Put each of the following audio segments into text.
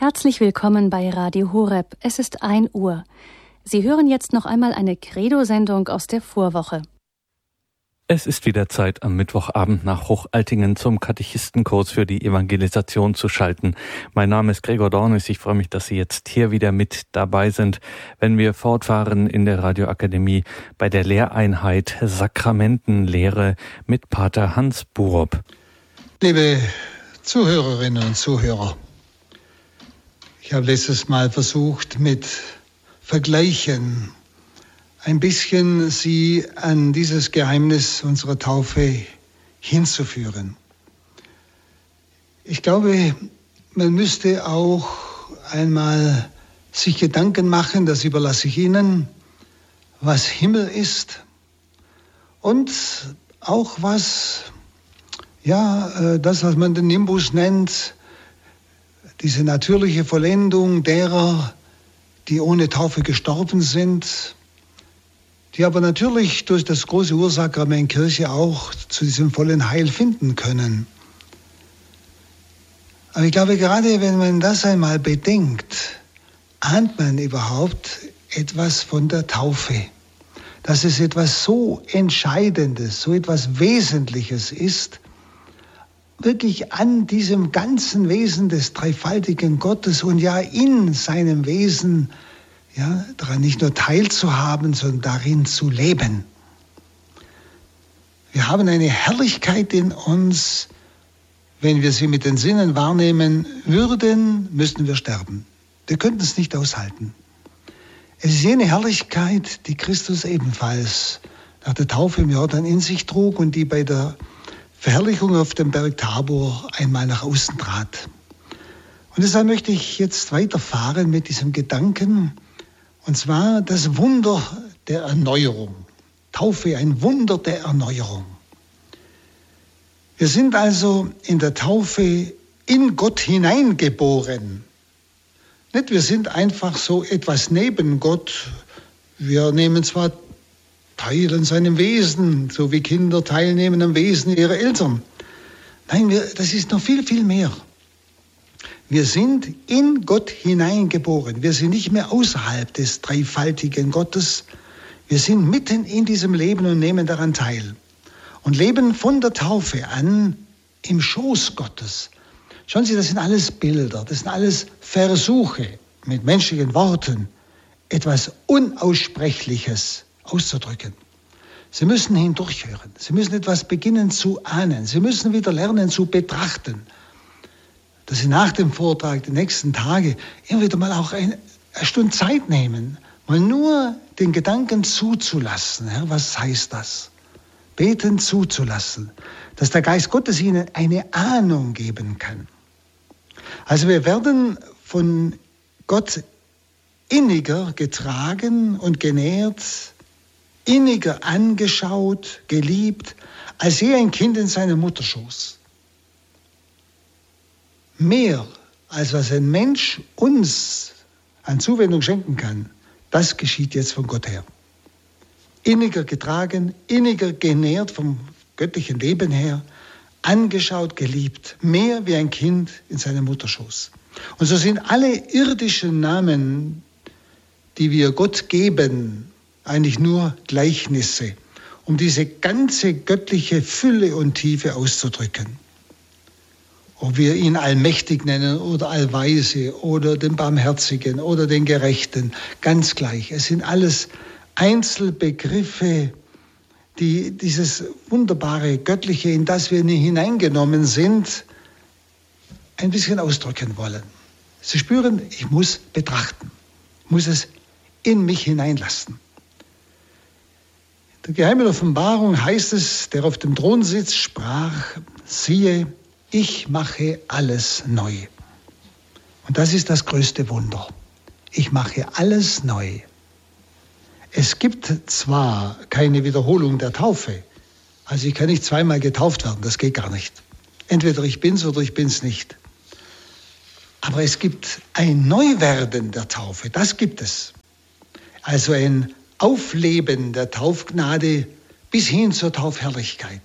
Herzlich willkommen bei Radio Horeb. Es ist 1 Uhr. Sie hören jetzt noch einmal eine Credo-Sendung aus der Vorwoche. Es ist wieder Zeit, am Mittwochabend nach Hochaltingen zum Katechistenkurs für die Evangelisation zu schalten. Mein Name ist Gregor Dornis. Ich freue mich, dass Sie jetzt hier wieder mit dabei sind, wenn wir fortfahren in der Radioakademie bei der Lehreinheit Sakramentenlehre mit Pater Hans Burob. Liebe Zuhörerinnen und Zuhörer, ich habe letztes Mal versucht, mit Vergleichen ein bisschen Sie an dieses Geheimnis unserer Taufe hinzuführen. Ich glaube, man müsste auch einmal sich Gedanken machen, das überlasse ich Ihnen, was Himmel ist und auch was, das, was man den Nimbus nennt, diese natürliche Vollendung derer, die ohne Taufe gestorben sind, die aber natürlich durch das große Ursakrament Kirche auch zu diesem vollen Heil finden können. Aber ich glaube, gerade wenn man das einmal bedenkt, ahnt man überhaupt etwas von der Taufe. Dass es etwas so Entscheidendes, so etwas Wesentliches ist, wirklich an diesem ganzen Wesen des dreifaltigen Gottes und ja in seinem Wesen, daran nicht nur teilzuhaben, sondern darin zu leben. Wir haben eine Herrlichkeit in uns, wenn wir sie mit den Sinnen wahrnehmen würden, müssten wir sterben. Wir könnten es nicht aushalten. Es ist jene Herrlichkeit, die Christus ebenfalls nach der Taufe im Jordan in sich trug und die bei der Verherrlichung auf dem Berg Tabor einmal nach außen trat. Und deshalb möchte ich jetzt weiterfahren mit diesem Gedanken, und zwar das Wunder der Erneuerung. Taufe, ein Wunder der Erneuerung. Wir sind also in der Taufe in Gott hineingeboren. Nicht, wir sind einfach so etwas neben Gott. Wir nehmen zwar teil an seinem Wesen, so wie Kinder teilnehmen am Wesen ihrer Eltern. Nein, das ist noch viel, viel mehr. Wir sind in Gott hineingeboren. Wir sind nicht mehr außerhalb des dreifaltigen Gottes. Wir sind mitten in diesem Leben und nehmen daran teil. Und leben von der Taufe an im Schoß Gottes. Schauen Sie, das sind alles Bilder, das sind alles Versuche, mit menschlichen Worten etwas Unaussprechliches auszudrücken. Sie müssen hindurchhören. Sie müssen etwas beginnen zu ahnen. Sie müssen wieder lernen zu betrachten. Dass Sie nach dem Vortrag, die nächsten Tage, immer wieder mal auch eine Stunde Zeit nehmen, mal nur den Gedanken zuzulassen. Herr, was heißt das? Beten zuzulassen, dass der Geist Gottes Ihnen eine Ahnung geben kann. Also wir werden von Gott inniger getragen und genährt, inniger angeschaut, geliebt, als je ein Kind in seinem Mutterschoß. Mehr, als was ein Mensch uns an Zuwendung schenken kann, das geschieht jetzt von Gott her. Inniger getragen, inniger genährt vom göttlichen Leben her, angeschaut, geliebt, mehr wie ein Kind in seinem Mutterschoß. Und so sind alle irdischen Namen, die wir Gott geben, eigentlich nur Gleichnisse, um diese ganze göttliche Fülle und Tiefe auszudrücken. Ob wir ihn allmächtig nennen oder allweise oder den Barmherzigen oder den Gerechten, ganz gleich. Es sind alles Einzelbegriffe, die dieses wunderbare Göttliche, in das wir hineingenommen sind, ein bisschen ausdrücken wollen. Sie spüren, ich muss betrachten, muss es in mich hineinlassen. In der geheimen Offenbarung heißt es, der auf dem Thron sitzt, sprach, siehe, ich mache alles neu. Und das ist das größte Wunder. Ich mache alles neu. Es gibt zwar keine Wiederholung der Taufe, also ich kann nicht zweimal getauft werden, das geht gar nicht. Entweder ich bin's oder ich bin's nicht. Aber es gibt ein Neuwerden der Taufe, das gibt es. Also ein Aufleben der Taufgnade bis hin zur Taufherrlichkeit.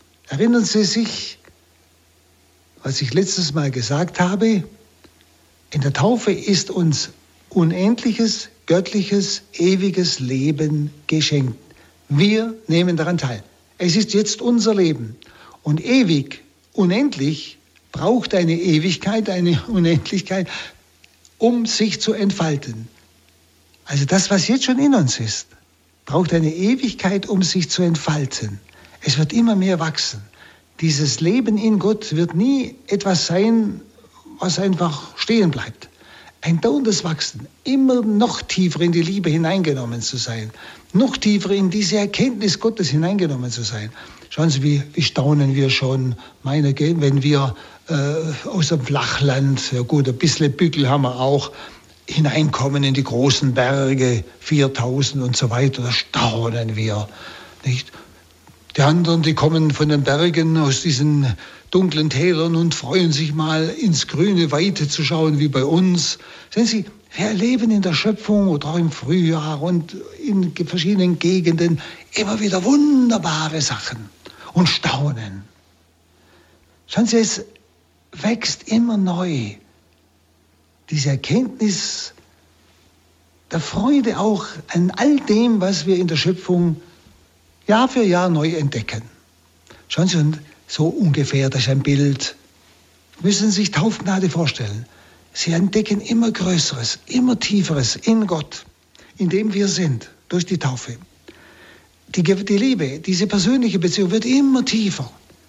Erinnern Sie sich, was ich letztes Mal gesagt habe? In der Taufe ist uns unendliches, göttliches, ewiges Leben geschenkt. Wir nehmen daran teil. Es ist jetzt unser Leben. Und ewig, unendlich, braucht eine Ewigkeit, eine Unendlichkeit, um sich zu entfalten. Also das, was jetzt schon in uns ist, braucht eine Ewigkeit, um sich zu entfalten. Es wird immer mehr wachsen. Dieses Leben in Gott wird nie etwas sein, was einfach stehen bleibt. Ein dauerndes Wachsen, immer noch tiefer in die Liebe hineingenommen zu sein, noch tiefer in diese Erkenntnis Gottes hineingenommen zu sein. Schauen Sie, wie staunen wir schon, wenn wir aus dem Flachland, ja gut, ein bisschen Bügel haben wir auch, hineinkommen in die großen Berge, 4000 und so weiter, da staunen wir, nicht? Die anderen, die kommen von den Bergen aus diesen dunklen Tälern und freuen sich mal ins grüne Weite zu schauen, wie bei uns. Sehen Sie, wir erleben in der Schöpfung oder auch im Frühjahr und in verschiedenen Gegenden immer wieder wunderbare Sachen und staunen. Schauen Sie, es wächst immer neu. Diese Erkenntnis der Freude auch an all dem, was wir in der Schöpfung Jahr für Jahr neu entdecken. Schauen Sie, und so ungefähr, das ist ein Bild. Müssen Sie sich Taufgnade vorstellen. Sie entdecken immer Größeres, immer Tieferes in Gott, in dem wir sind, durch die Taufe. Die Liebe, diese persönliche Beziehung wird immer tiefer.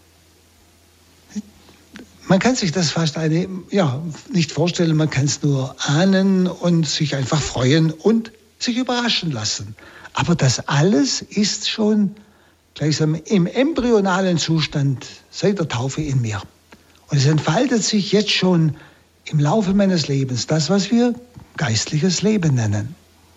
Man kann sich das fast nicht vorstellen, man kann es nur ahnen und sich einfach freuen und sich überraschen lassen. Aber das alles ist schon gleichsam im embryonalen Zustand seit der Taufe in mir. Und es entfaltet sich jetzt schon im Laufe meines Lebens, das, was wir geistliches Leben nennen.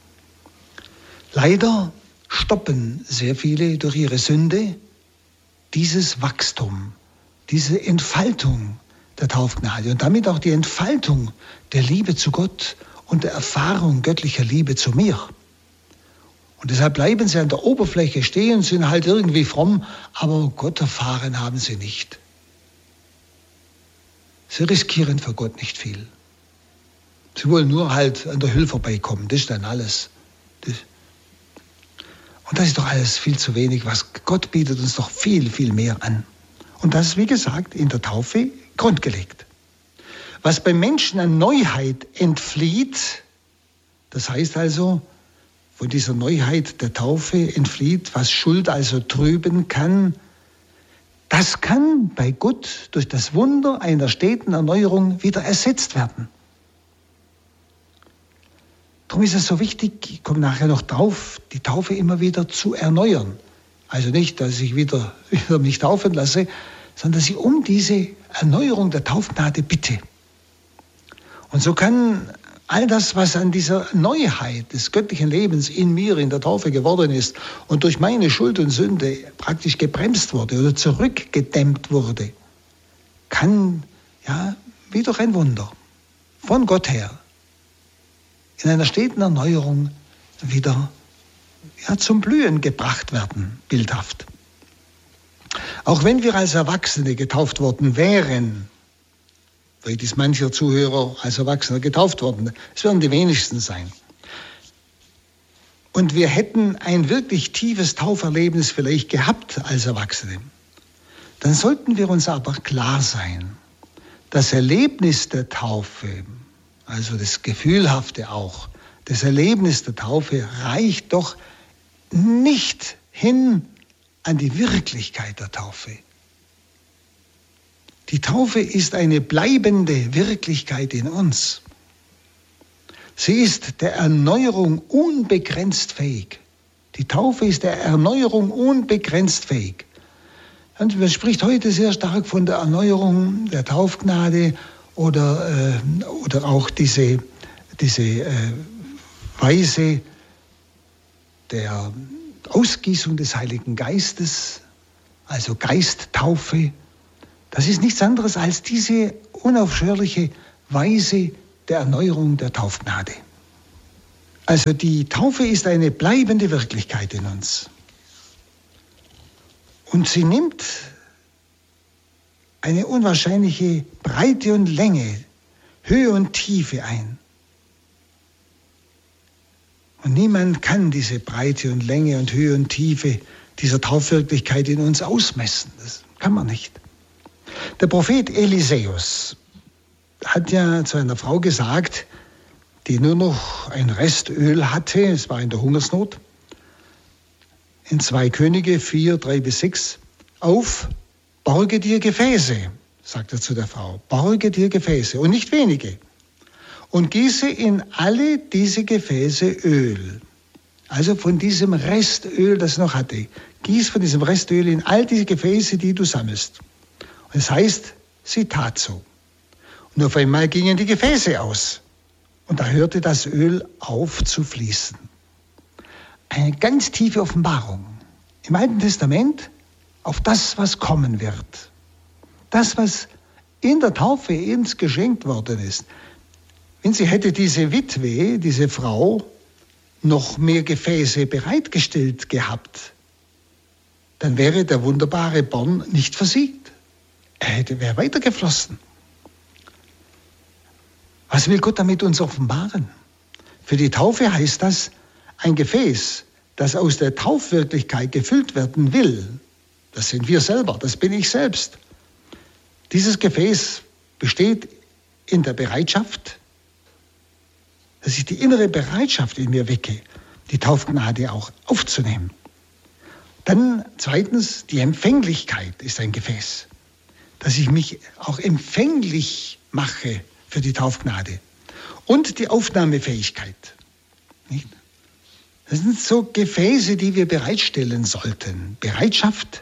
Leider stoppen sehr viele durch ihre Sünde dieses Wachstum, diese Entfaltung der Taufgnade und damit auch die Entfaltung der Liebe zu Gott und der Erfahrung göttlicher Liebe zu mir. Und deshalb bleiben sie an der Oberfläche stehen, sind halt irgendwie fromm, aber Gott erfahren haben sie nicht. Sie riskieren für Gott nicht viel. Sie wollen nur halt an der Hülle vorbeikommen, das ist dann alles. Und das ist doch alles viel zu wenig, was Gott bietet uns doch viel, viel mehr an. Und das ist, wie gesagt, in der Taufe grundgelegt. Was beim Menschen an Neuheit entflieht, das heißt also, von dieser Neuheit der Taufe entflieht, was Schuld also trüben kann, das kann bei Gott durch das Wunder einer steten Erneuerung wieder ersetzt werden. Darum ist es so wichtig, ich komme nachher noch drauf, die Taufe immer wieder zu erneuern. Also nicht, dass ich wieder mich taufen lasse, sondern dass ich um diese Erneuerung der Taufgnade bitte. Und so kann all das, was an dieser Neuheit des göttlichen Lebens in mir, in der Taufe geworden ist und durch meine Schuld und Sünde praktisch gebremst wurde oder zurückgedämmt wurde, kann wie durch ein Wunder von Gott her in einer steten Erneuerung wieder zum Blühen gebracht werden, bildhaft. Auch wenn wir als Erwachsene getauft worden wären, vielleicht ist mancher Zuhörer als Erwachsener getauft worden, es werden die wenigsten sein. Und wir hätten ein wirklich tiefes Tauferlebnis vielleicht gehabt als Erwachsene, dann sollten wir uns aber klar sein, das Erlebnis der Taufe, also das Gefühlhafte auch, das Erlebnis der Taufe reicht doch nicht hin an die Wirklichkeit der Taufe. Die Taufe ist eine bleibende Wirklichkeit in uns. Sie ist der Erneuerung unbegrenzt fähig. Die Taufe ist der Erneuerung unbegrenzt fähig. Und man spricht heute sehr stark von der Erneuerung der Taufgnade oder auch diese Weise der Ausgießung des Heiligen Geistes, also Geisttaufe. Das ist nichts anderes als diese unaufhörliche Weise der Erneuerung der Taufgnade. Also die Taufe ist eine bleibende Wirklichkeit in uns. Und sie nimmt eine unwahrscheinliche Breite und Länge Höhe und Tiefe ein. Und niemand kann diese Breite und Länge und Höhe und Tiefe dieser Taufwirklichkeit in uns ausmessen. Das kann man nicht. Der Prophet Elisäus hat ja zu einer Frau gesagt, die nur noch ein Restöl hatte, es war in der Hungersnot, in 2 Könige 4, 3-6, auf, borge dir Gefäße, sagt er zu der Frau, borge dir Gefäße und nicht wenige und gieße in alle diese Gefäße Öl. Also von diesem Restöl, das er noch hatte, gieß von diesem Restöl in all diese Gefäße, die du sammelst. Und es heißt, sie tat so. Und auf einmal gingen die Gefäße aus und da hörte das Öl auf zu fließen. Eine ganz tiefe Offenbarung im Alten Testament auf das, was kommen wird. Das, was in der Taufe uns geschenkt worden ist. Wenn sie hätte diese Witwe, diese Frau, noch mehr Gefäße bereitgestellt gehabt, dann wäre der wunderbare Born nicht versiegt. Wäre weitergeflossen. Was will Gott damit uns offenbaren? Für die Taufe heißt das, ein Gefäß, das aus der Taufwirklichkeit gefüllt werden will, das sind wir selber, das bin ich selbst. Dieses Gefäß besteht in der Bereitschaft, dass ich die innere Bereitschaft in mir wecke, die Taufgnade auch aufzunehmen. Dann zweitens, die Empfänglichkeit ist ein Gefäß, dass ich mich auch empfänglich mache für die Taufgnade. Und die Aufnahmefähigkeit. Nicht? Das sind so Gefäße, die wir bereitstellen sollten. Bereitschaft,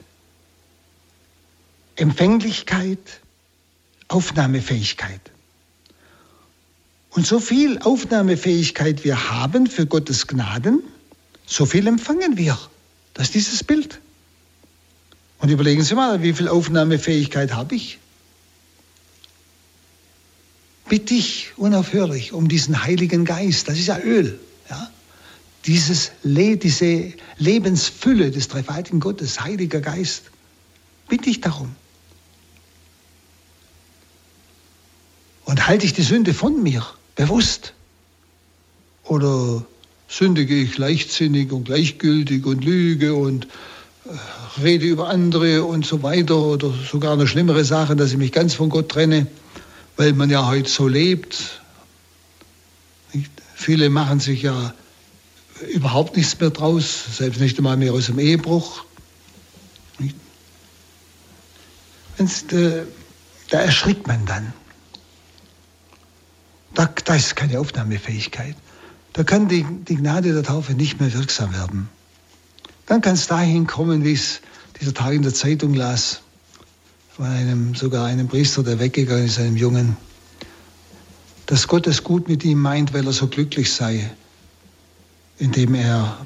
Empfänglichkeit, Aufnahmefähigkeit. Und so viel Aufnahmefähigkeit wir haben für Gottes Gnaden, so viel empfangen wir. Das ist dieses Bild. Und überlegen Sie mal, wie viel Aufnahmefähigkeit habe ich? Bitte ich unaufhörlich um diesen Heiligen Geist, das ist ja Öl, ja? Diese Lebensfülle des dreifaltigen Gottes, Heiliger Geist, bitte ich darum. Und halte ich die Sünde von mir, bewusst? Oder sündige ich leichtsinnig und gleichgültig und lüge und rede über andere und so weiter oder sogar noch schlimmere Sachen, dass ich mich ganz von Gott trenne, weil man ja heute so lebt. Viele machen sich ja überhaupt nichts mehr draus, selbst nicht einmal mehr aus dem Ehebruch. Da erschrickt man dann. Da ist keine Aufnahmefähigkeit. Da kann die Gnade der Taufe nicht mehr wirksam werden. Dann kann es dahin kommen, wie es dieser Tag in der Zeitung las, von sogar einem Priester, der weggegangen ist, einem Jungen, dass Gott es gut mit ihm meint, weil er so glücklich sei, indem er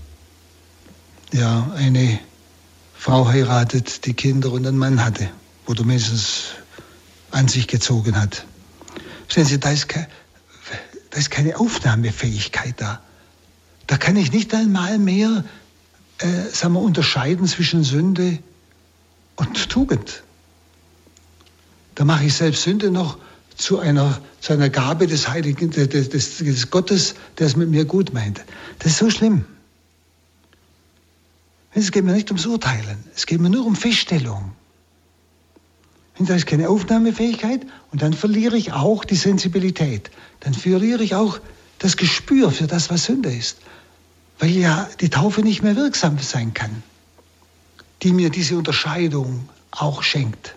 ja eine Frau heiratet, die Kinder und einen Mann hatte, oder mindestens an sich gezogen hat. Sehen Sie, da ist keine Aufnahmefähigkeit da. Da kann ich nicht einmal mehr unterscheiden zwischen Sünde und Tugend. Da mache ich selbst Sünde noch zu einer Gabe des Heiligen, des Gottes, der es mit mir gut meint. Das ist so schlimm. Es geht mir nicht ums Urteilen, es geht mir nur um Feststellung. Da ist keine Aufnahmefähigkeit und dann verliere ich auch die Sensibilität. Dann verliere ich auch das Gespür für das, was Sünde ist. Weil ja die Taufe nicht mehr wirksam sein kann, die mir diese Unterscheidung auch schenkt.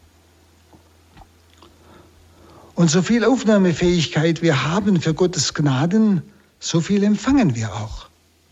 Und so viel Aufnahmefähigkeit wir haben für Gottes Gnaden, so viel empfangen wir auch.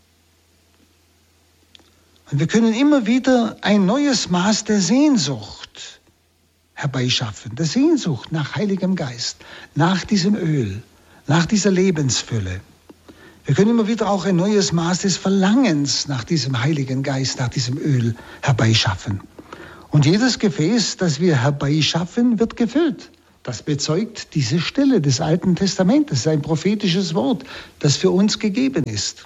Und wir können immer wieder ein neues Maß der Sehnsucht herbeischaffen, der Sehnsucht nach Heiligem Geist, nach diesem Öl, nach dieser Lebensfülle. Wir können immer wieder auch ein neues Maß des Verlangens nach diesem Heiligen Geist, nach diesem Öl herbeischaffen. Und jedes Gefäß, das wir herbeischaffen, wird gefüllt. Das bezeugt diese Stelle des Alten Testamentes. Das ist ein prophetisches Wort, das für uns gegeben ist.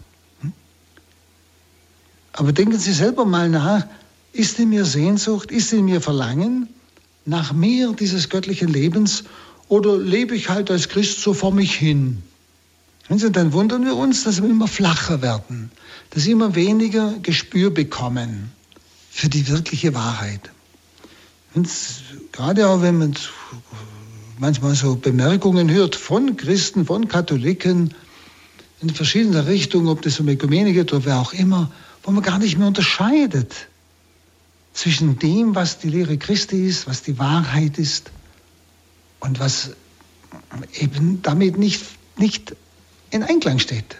Aber denken Sie selber mal nach, ist in mir Sehnsucht, ist in mir Verlangen nach mehr dieses göttlichen Lebens oder lebe ich halt als Christ so vor mich hin? Und dann wundern wir uns, dass wir immer flacher werden, dass wir immer weniger Gespür bekommen für die wirkliche Wahrheit. Und gerade auch wenn man manchmal so Bemerkungen hört von Christen, von Katholiken in verschiedener Richtungen, ob das um Ökumene geht oder wer auch immer, wo man gar nicht mehr unterscheidet zwischen dem, was die Lehre Christi ist, was die Wahrheit ist und was eben damit nicht in Einklang steht.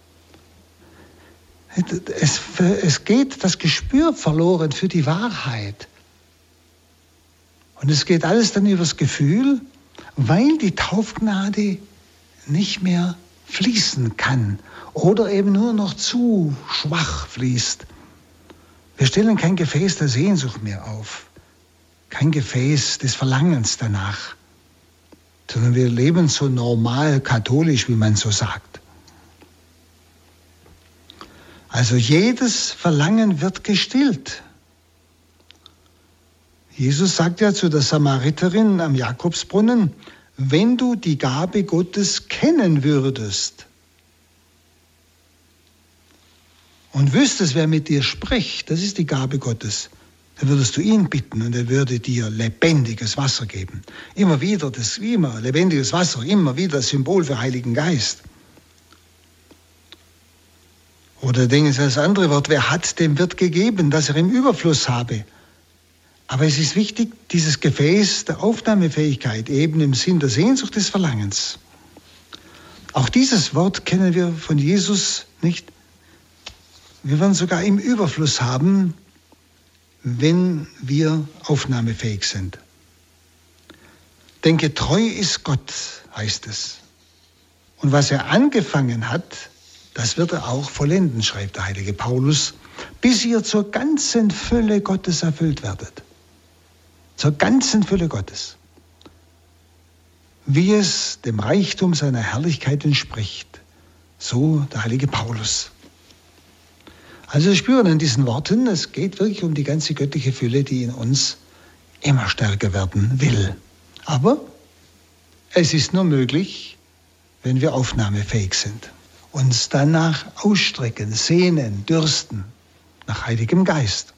Es geht das Gespür verloren für die Wahrheit. Und es geht alles dann übers Gefühl, weil die Taufgnade nicht mehr fließen kann oder eben nur noch zu schwach fließt. Wir stellen kein Gefäß der Sehnsucht mehr auf, kein Gefäß des Verlangens danach, sondern wir leben so normal katholisch, wie man so sagt. Also jedes Verlangen wird gestillt. Jesus sagt ja zu der Samariterin am Jakobsbrunnen, wenn du die Gabe Gottes kennen würdest und wüsstest, wer mit dir spricht, das ist die Gabe Gottes, dann würdest du ihn bitten und er würde dir lebendiges Wasser geben. Immer wieder, lebendiges Wasser, immer wieder das Symbol für Heiligen Geist. Oder denken Sie das andere Wort, wer hat, dem wird gegeben, dass er im Überfluss habe. Aber es ist wichtig, dieses Gefäß der Aufnahmefähigkeit, eben im Sinn der Sehnsucht des Verlangens. Auch dieses Wort kennen wir von Jesus nicht. Wir werden sogar im Überfluss haben, wenn wir aufnahmefähig sind. Denke, treu ist Gott, heißt es. Und was er angefangen hat, das wird er auch vollenden, schreibt der heilige Paulus, bis ihr zur ganzen Fülle Gottes erfüllt werdet. Zur ganzen Fülle Gottes. Wie es dem Reichtum seiner Herrlichkeit entspricht. So der heilige Paulus. Also wir spüren an diesen Worten, es geht wirklich um die ganze göttliche Fülle, die in uns immer stärker werden will. Aber es ist nur möglich, wenn wir aufnahmefähig sind. Uns danach ausstrecken, sehnen, dürsten nach Heiligem Geist.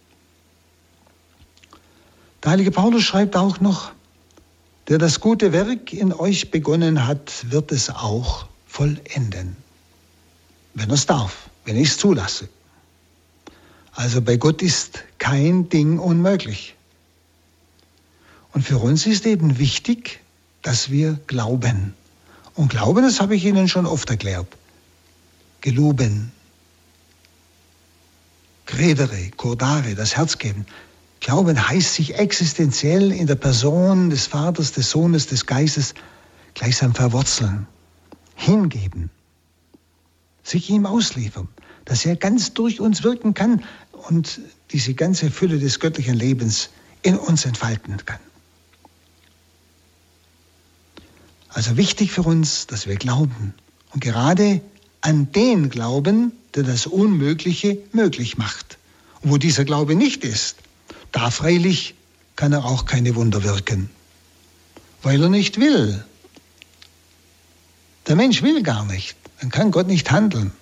Der heilige Paulus schreibt auch noch, der das gute Werk in euch begonnen hat, wird es auch vollenden. Wenn er es darf, wenn ich es zulasse. Also bei Gott ist kein Ding unmöglich. Und für uns ist eben wichtig, dass wir glauben. Und Glauben, das habe ich Ihnen schon oft erklärt. Geloben, credere, cordare, das Herz geben. Glauben heißt sich existenziell in der Person des Vaters, des Sohnes, des Geistes gleichsam verwurzeln, hingeben, sich ihm ausliefern, dass er ganz durch uns wirken kann und diese ganze Fülle des göttlichen Lebens in uns entfalten kann. Also wichtig für uns, dass wir glauben und gerade an den glauben, der das Unmögliche möglich macht. Und wo dieser Glaube nicht ist, da freilich kann er auch keine Wunder wirken, weil er nicht will. Der Mensch will gar nicht, dann kann Gott nicht handeln.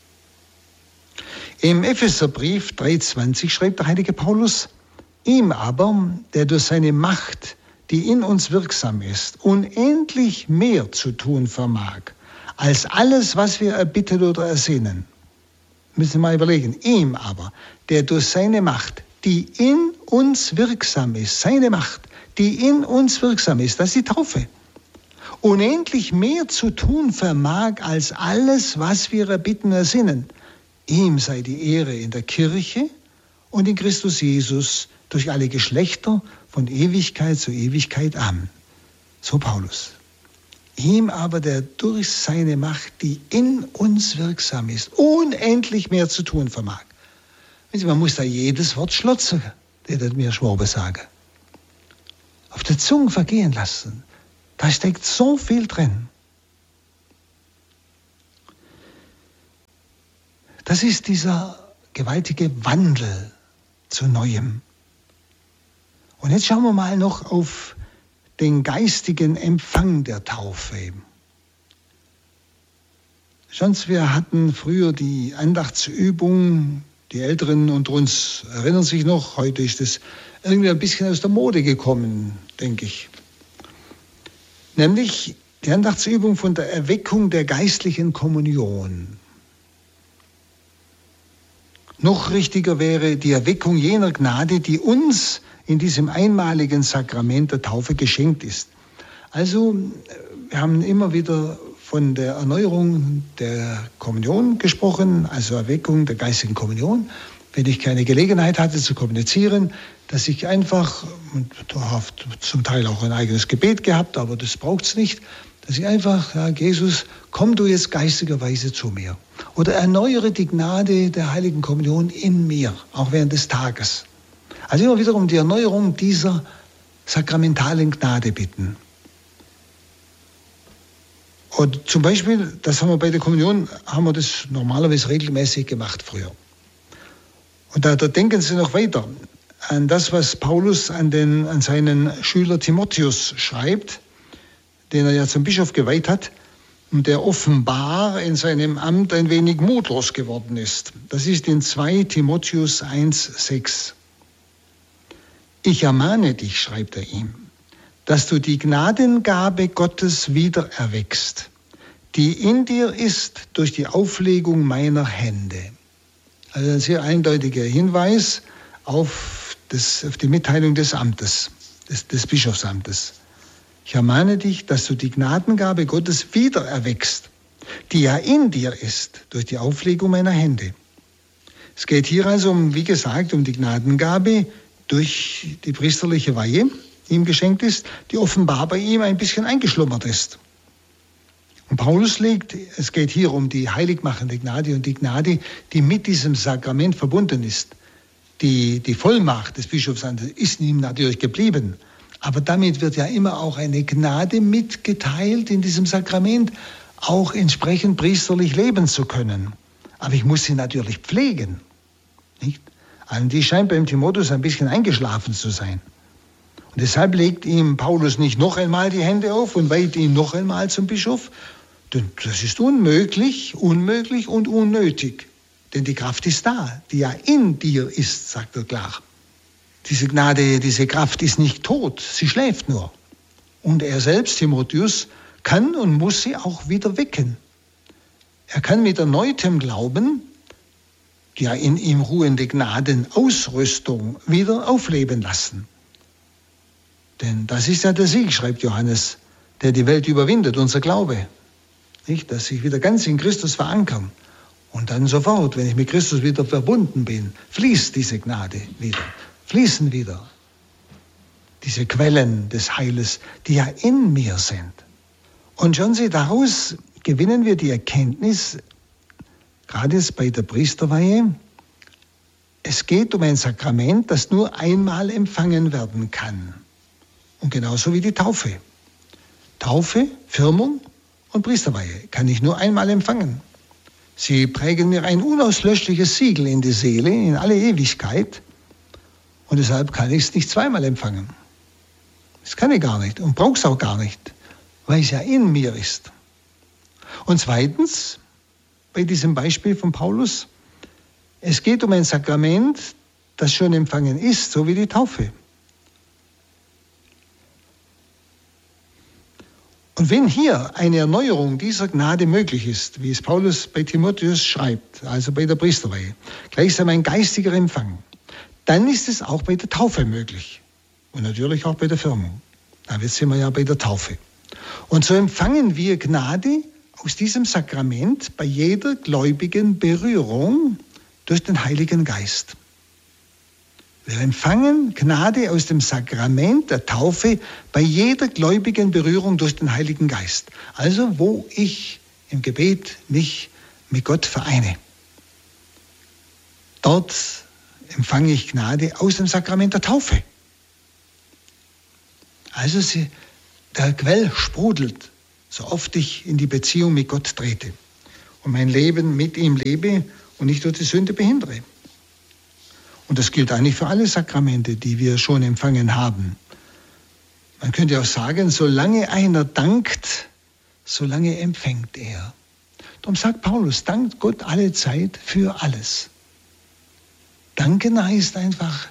Im Epheserbrief 3,20 schreibt der heilige Paulus, ihm aber, der durch seine Macht, die in uns wirksam ist, unendlich mehr zu tun vermag, als alles, was wir erbitten oder ersinnen. Müssen wir mal überlegen, ihm aber, der durch seine Macht, die in uns wirksam ist, seine Macht, die in uns wirksam ist, das ist die Taufe, unendlich mehr zu tun vermag, als alles, was wir erbitten, ersinnen. Ihm sei die Ehre in der Kirche und in Christus Jesus durch alle Geschlechter von Ewigkeit zu Ewigkeit. Amen. So Paulus. Ihm aber, der durch seine Macht, die in uns wirksam ist, unendlich mehr zu tun vermag. Man muss da jedes Wort schlotzen, der mir Schwabe sagen. Auf der Zunge vergehen lassen. Da steckt so viel drin. Das ist dieser gewaltige Wandel zu Neuem. Und jetzt schauen wir mal noch auf den geistigen Empfang der Taufe. Sonst, wir hatten früher die Andachtsübung, die Älteren unter uns erinnern sich noch, heute ist es irgendwie ein bisschen aus der Mode gekommen, denke ich. Nämlich die Andachtsübung von der Erweckung der geistlichen Kommunion. Noch richtiger wäre die Erweckung jener Gnade, die uns in diesem einmaligen Sakrament der Taufe geschenkt ist. Also, wir haben immer wieder von der Erneuerung der Kommunion gesprochen, also Erweckung der geistigen Kommunion. Wenn ich keine Gelegenheit hatte zu kommunizieren, dass ich einfach, und da habe zum Teil auch ein eigenes Gebet gehabt, aber das braucht es nicht, dass ich einfach sage, Jesus, komm du jetzt geistigerweise zu mir. Oder erneuere die Gnade der Heiligen Kommunion in mir, auch während des Tages. Also immer wieder um die Erneuerung dieser sakramentalen Gnade bitten. Und zum Beispiel, das haben wir bei der Kommunion, haben wir das normalerweise regelmäßig gemacht früher. Und da denken Sie noch weiter an das, was Paulus an seinen Schüler Timotheus schreibt, den er ja zum Bischof geweiht hat und der offenbar in seinem Amt ein wenig mutlos geworden ist. Das ist in 2 Timotheus 1,6. Ich ermahne dich, schreibt er ihm, dass du die Gnadengabe Gottes wieder erweckst, die in dir ist durch die Auflegung meiner Hände. Also ein sehr eindeutiger Hinweis auf die Mitteilung des Amtes, des Bischofsamtes. Ich ermahne dich, dass du die Gnadengabe Gottes wieder erweckst, die ja in dir ist durch die Auflegung meiner Hände. Es geht hier also wie gesagt, um die Gnadengabe durch die priesterliche Weihe, die ihm geschenkt ist, die offenbar bei ihm ein bisschen eingeschlummert ist. Und Paulus es geht hier um die heiligmachende Gnade und die Gnade, die mit diesem Sakrament verbunden ist. Die Vollmacht des Bischofsamtes ist ihm natürlich geblieben. Aber damit wird ja immer auch eine Gnade mitgeteilt in diesem Sakrament, auch entsprechend priesterlich leben zu können. Aber ich muss sie natürlich pflegen. Nicht? Und die scheint beim Timotheus ein bisschen eingeschlafen zu sein. Und deshalb legt ihm Paulus nicht noch einmal die Hände auf und weiht ihn noch einmal zum Bischof. Denn das ist unmöglich und unnötig. Denn die Kraft ist da, die ja in dir ist, sagt er klar. Diese Gnade, diese Kraft ist nicht tot, sie schläft nur. Und er selbst, Timotheus, kann und muss sie auch wieder wecken. Er kann mit erneutem Glauben die ja in ihm ruhende Gnadenausrüstung wieder aufleben lassen. Denn das ist ja der Sieg, schreibt Johannes, der die Welt überwindet, unser Glaube. Nicht? Dass ich wieder ganz in Christus verankern. Und dann sofort, wenn ich mit Christus wieder verbunden bin, fließt diese Gnade wieder. Fließen wieder diese Quellen des Heiles, die ja in mir sind. Und schauen Sie, daraus gewinnen wir die Erkenntnis, gerade jetzt bei der Priesterweihe, es geht um ein Sakrament, das nur einmal empfangen werden kann. Und genauso wie die Taufe. Taufe, Firmung und Priesterweihe kann ich nur einmal empfangen. Sie prägen mir ein unauslöschliches Siegel in die Seele, in alle Ewigkeit. Und deshalb kann ich es nicht zweimal empfangen. Das kann ich gar nicht und brauche es auch gar nicht, weil es ja in mir ist. Und zweitens, bei diesem Beispiel von Paulus, es geht um ein Sakrament, das schon empfangen ist, so wie die Taufe. Und wenn hier eine Erneuerung dieser Gnade möglich ist, wie es Paulus bei Timotheus schreibt, also bei der Priesterweihe, gleichsam ein geistiger Empfang, dann ist es auch bei der Taufe möglich. Und natürlich auch bei der Firmung. Da sind wir ja bei der Taufe. Und so empfangen wir Gnade aus diesem Sakrament bei jeder gläubigen Berührung durch den Heiligen Geist. Wir empfangen Gnade aus dem Sakrament der Taufe bei jeder gläubigen Berührung durch den Heiligen Geist. Also wo ich im Gebet mich mit Gott vereine. Dort empfange ich Gnade aus dem Sakrament der Taufe. Also der Quell sprudelt, so oft ich in die Beziehung mit Gott trete und mein Leben mit ihm lebe und nicht durch die Sünde behindere. Und das gilt eigentlich für alle Sakramente, die wir schon empfangen haben. Man könnte auch sagen, solange einer dankt, solange empfängt er. Darum sagt Paulus, dankt Gott alle Zeit für alles. Danken heißt einfach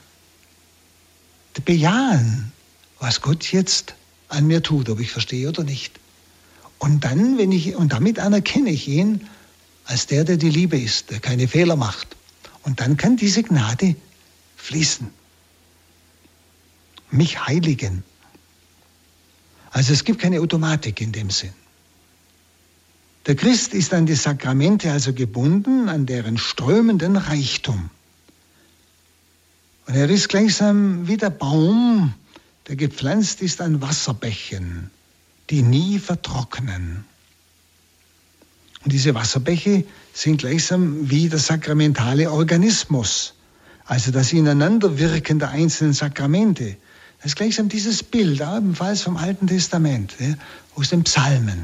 bejahen, was Gott jetzt an mir tut, ob ich verstehe oder nicht. Und dann, damit anerkenne ich ihn als der die Liebe ist, der keine Fehler macht. Und dann kann diese Gnade fließen, mich heiligen. Also es gibt keine Automatik in dem Sinn. Der Christ ist an die Sakramente also gebunden, an deren strömenden Reichtum. Und er ist gleichsam wie der Baum, der gepflanzt ist an Wasserbächen, die nie vertrocknen. Und diese Wasserbäche sind gleichsam wie der sakramentale Organismus, also das Ineinanderwirken der einzelnen Sakramente. Das ist gleichsam dieses Bild, ebenfalls vom Alten Testament, aus den Psalmen.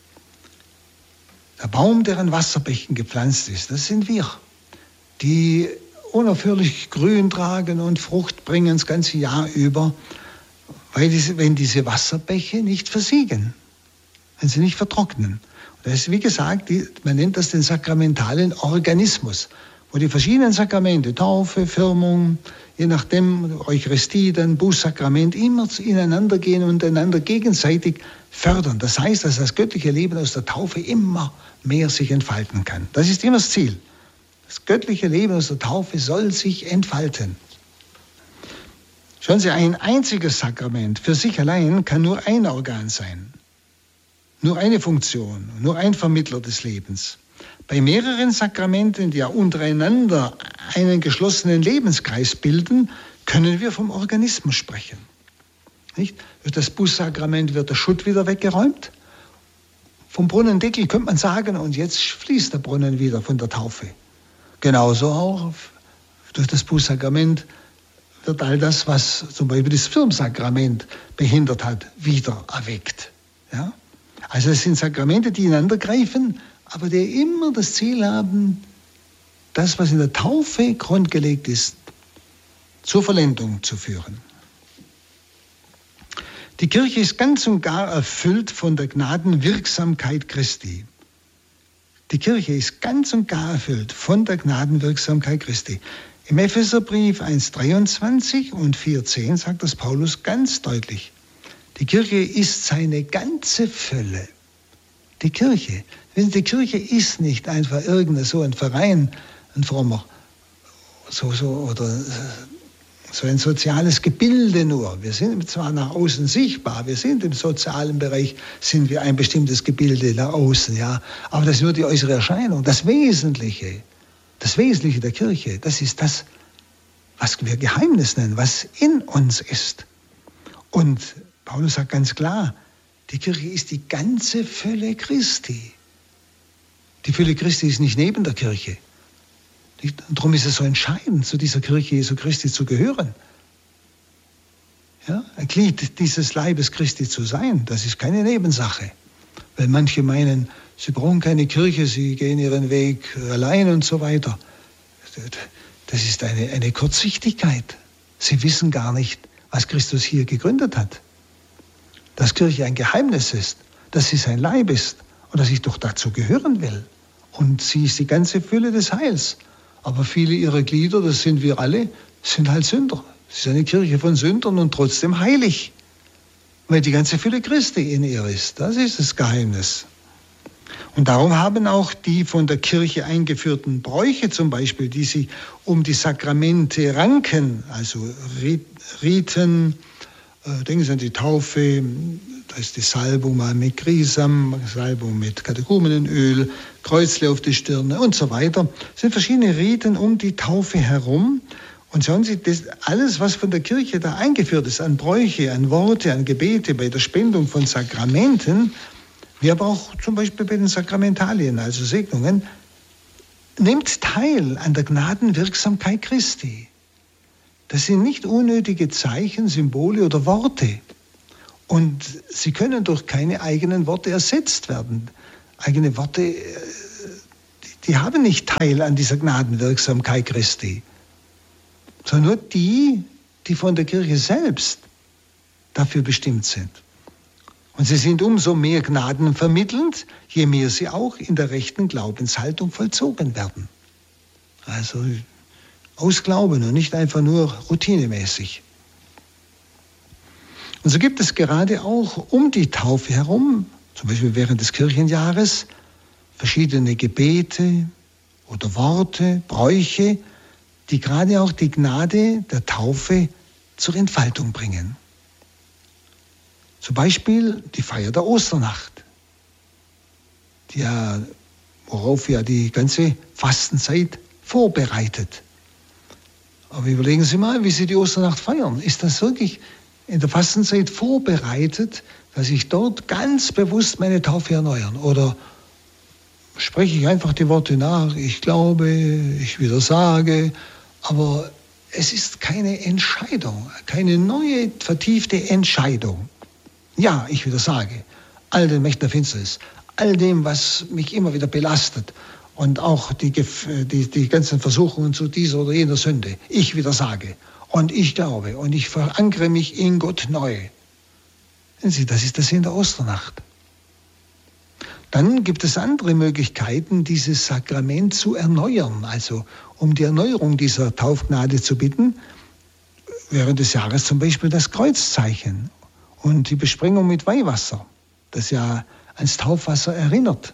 Der Baum, der an Wasserbächen gepflanzt ist, das sind wir, die unaufhörlich Grün tragen und Frucht bringen das ganze Jahr über, wenn diese Wasserbäche nicht versiegen, wenn sie nicht vertrocknen. Das ist, wie gesagt, man nennt das den sakramentalen Organismus, wo die verschiedenen Sakramente, Taufe, Firmung, je nachdem Eucharistie, dann Bußsakrament, immer ineinander gehen und einander gegenseitig fördern. Das heißt, dass das göttliche Leben aus der Taufe immer mehr sich entfalten kann. Das ist immer das Ziel. Das göttliche Leben aus der Taufe soll sich entfalten. Schauen Sie, ein einziges Sakrament für sich allein kann nur ein Organ sein. Nur eine Funktion, nur ein Vermittler des Lebens. Bei mehreren Sakramenten, die ja untereinander einen geschlossenen Lebenskreis bilden, können wir vom Organismus sprechen. Nicht? Durch das Bußsakrament wird der Schutt wieder weggeräumt. Vom Brunnendeckel könnte man sagen, und jetzt fließt der Brunnen wieder von der Taufe. Genauso auch durch das Bußsakrament wird all das, was zum Beispiel das Firmsakrament behindert hat, wieder erweckt. Ja? Also es sind Sakramente, die ineinander greifen, aber die immer das Ziel haben, das, was in der Taufe grundgelegt ist, zur Vollendung zu führen. Die Kirche ist ganz und gar erfüllt von der Gnadenwirksamkeit Christi. Die Kirche ist ganz und gar erfüllt von der Gnadenwirksamkeit Christi. Im Epheserbrief 1,23 und 4,10 sagt das Paulus ganz deutlich. Die Kirche ist seine ganze Fülle. Die Kirche. Die Kirche ist nicht einfach irgendein so ein Verein, ein frommer, oder so ein soziales Gebilde nur. Wir sind zwar nach außen sichtbar, wir sind im sozialen Bereich, sind wir ein bestimmtes Gebilde nach außen, ja. Aber das ist nur die äußere Erscheinung. Das Wesentliche der Kirche, das ist das, was wir Geheimnis nennen, was in uns ist. Und Paulus sagt ganz klar, die Kirche ist die ganze Fülle Christi. Die Fülle Christi ist nicht neben der Kirche. Und darum ist es so entscheidend, zu dieser Kirche Jesu Christi zu gehören. Ja, ein Glied dieses Leibes Christi zu sein, das ist keine Nebensache. Weil manche meinen, sie brauchen keine Kirche, sie gehen ihren Weg allein und so weiter. Das ist eine Kurzsichtigkeit. Sie wissen gar nicht, was Christus hier gegründet hat. Dass Kirche ein Geheimnis ist, dass sie sein Leib ist und dass ich doch dazu gehören will. Und sie ist die ganze Fülle des Heils. Aber viele ihrer Glieder, das sind wir alle, sind halt Sünder. Es ist eine Kirche von Sündern und trotzdem heilig. Weil die ganze Fülle Christi in ihr ist. Das ist das Geheimnis. Und darum haben auch die von der Kirche eingeführten Bräuche zum Beispiel, die sich um die Sakramente ranken, also Riten, denken Sie an die Taufe, da ist die Salbung mal mit Grisam, Salbung mit Katechumenenöl, Kreuzle auf die Stirne und so weiter. Es sind verschiedene Riten um die Taufe herum. Und schauen Sie, das alles, was von der Kirche da eingeführt ist, an Bräuche, an Worte, an Gebete, bei der Spendung von Sakramenten, wie aber auch zum Beispiel bei den Sakramentalien, also Segnungen, nimmt teil an der Gnadenwirksamkeit Christi. Das sind nicht unnötige Zeichen, Symbole oder Worte. Und sie können durch keine eigenen Worte ersetzt werden. Eigene Worte, die haben nicht teil an dieser Gnadenwirksamkeit Christi, sondern nur die von der Kirche selbst dafür bestimmt sind. Und sie sind umso mehr gnadenvermittelnd, je mehr sie auch in der rechten Glaubenshaltung vollzogen werden. Also aus Glauben und nicht einfach nur routinemäßig. Und so gibt es gerade auch um die Taufe herum, zum Beispiel während des Kirchenjahres, verschiedene Gebete oder Worte, Bräuche, die gerade auch die Gnade der Taufe zur Entfaltung bringen. Zum Beispiel die Feier der Osternacht, worauf ja die ganze Fastenzeit vorbereitet. Aber überlegen Sie mal, wie Sie die Osternacht feiern. Ist das wirklich in der Fastenzeit vorbereitet, dass ich dort ganz bewusst meine Taufe erneuern? Oder spreche ich einfach die Worte nach, ich glaube, ich widersage, aber es ist keine Entscheidung, keine neue, vertiefte Entscheidung. Ja, ich widersage all den Mächten der Finsternis, all dem, was mich immer wieder belastet und auch die ganzen Versuchungen zu dieser oder jener Sünde. Ich widersage und ich glaube und ich verankere mich in Gott neu. Sehen Sie, das ist das in der Osternacht. Dann gibt es andere Möglichkeiten, dieses Sakrament zu erneuern, also um die Erneuerung dieser Taufgnade zu bitten, während des Jahres zum Beispiel das Kreuzzeichen und die Besprengung mit Weihwasser, das ja ans Taufwasser erinnert.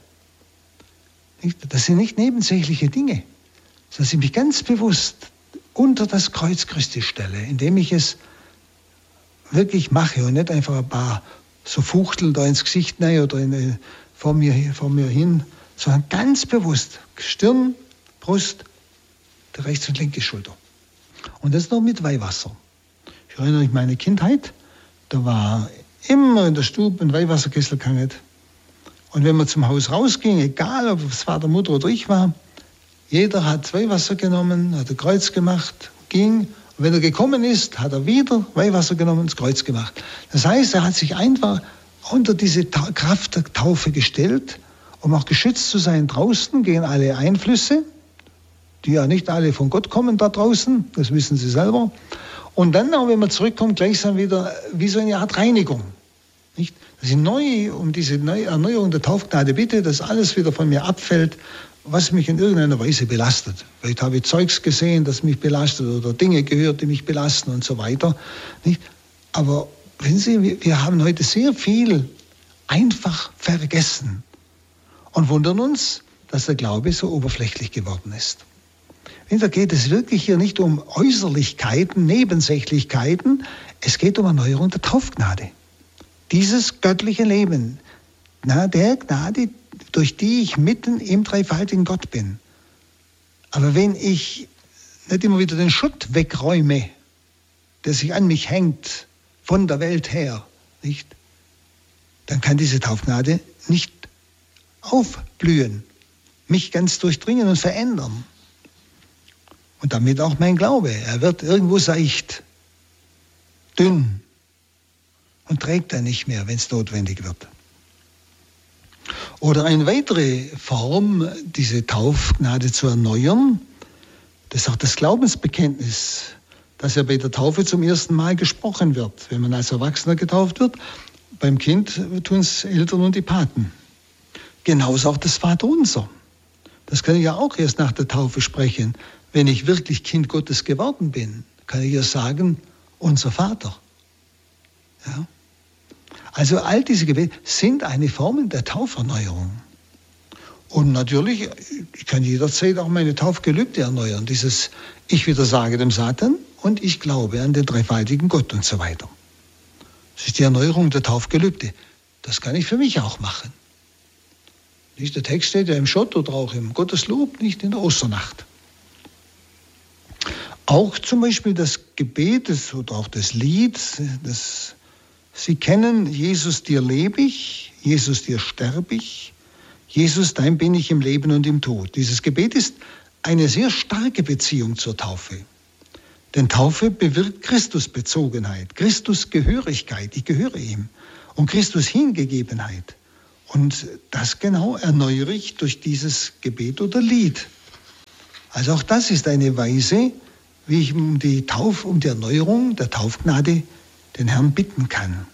Das sind nicht nebensächliche Dinge, sondern dass ich mich ganz bewusst unter das Kreuz Christi stelle, indem ich es wirklich mache und nicht einfach ein paar so Fuchteln da ins Gesicht rein oder vor mir hin, sondern ganz bewusst Stirn, Brust, der rechte und linke Schulter. Und das noch mit Weihwasser. Ich erinnere mich an meine Kindheit, da war immer in der Stube ein Weihwasserkessel gehangen. Und wenn man zum Haus rausging, egal ob es Vater, Mutter oder ich war, jeder hat Weihwasser genommen, hat ein Kreuz gemacht, ging. Und wenn er gekommen ist, hat er wieder Weihwasser genommen und das Kreuz gemacht. Das heißt, er hat sich einfach unter diese Kraft der Taufe gestellt, um auch geschützt zu sein draußen gegen alle Einflüsse, die ja nicht alle von Gott kommen da draußen, das wissen Sie selber. Und dann auch, wenn man zurückkommt, gleichsam wieder wie so eine Art Reinigung. Nicht? Dass ich neu um diese neue Erneuerung der Taufgnade bitte, dass alles wieder von mir abfällt, was mich in irgendeiner Weise belastet. Vielleicht habe ich Zeugs gesehen, das mich belastet oder Dinge gehört, die mich belasten und so weiter. Nicht? Aber wissen Sie, wir haben heute sehr viel einfach vergessen und wundern uns, dass der Glaube so oberflächlich geworden ist. Da geht es wirklich hier nicht um Äußerlichkeiten, Nebensächlichkeiten, es geht um Erneuerung der Taufgnade. Dieses göttliche Leben, der Gnade, durch die ich mitten im dreifaltigen Gott bin. Aber wenn ich nicht immer wieder den Schutt wegräume, der sich an mich hängt, von der Welt her, nicht, dann kann diese Taufgnade nicht aufblühen, mich ganz durchdringen und verändern. Und damit auch mein Glaube. Er wird irgendwo seicht, dünn und trägt er nicht mehr, wenn es notwendig wird. Oder eine weitere Form, diese Taufgnade zu erneuern, das ist auch das Glaubensbekenntnis, das ja bei der Taufe zum ersten Mal gesprochen wird. Wenn man als Erwachsener getauft wird, beim Kind tun es Eltern und die Paten. Genauso auch das Vaterunser. Das kann ich ja auch erst nach der Taufe sprechen. Wenn ich wirklich Kind Gottes geworden bin, kann ich ja sagen, unser Vater. Ja? Also all diese Gebete sind eine Form der Tauferneuerung. Und natürlich, ich kann jederzeit auch meine Taufgelübde erneuern. Dieses Ich widersage dem Satan und ich glaube an den dreifaltigen Gott und so weiter. Das ist die Erneuerung der Taufgelübde. Das kann ich für mich auch machen. Nicht, der Text steht ja im Schott oder auch im Gotteslob, nicht in der Osternacht. Auch zum Beispiel das Gebet oder auch das Lied, das Sie kennen, Jesus, dir lebe ich, Jesus, dir sterbe ich, Jesus, dein bin ich im Leben und im Tod. Dieses Gebet ist eine sehr starke Beziehung zur Taufe. Denn Taufe bewirkt Christusbezogenheit, Christusgehörigkeit, ich gehöre ihm, und Christus Hingegebenheit. Und das genau erneuere ich durch dieses Gebet oder Lied. Also auch das ist eine Weise, wie ich um die Erneuerung der Taufgnade den Herrn bitten kann.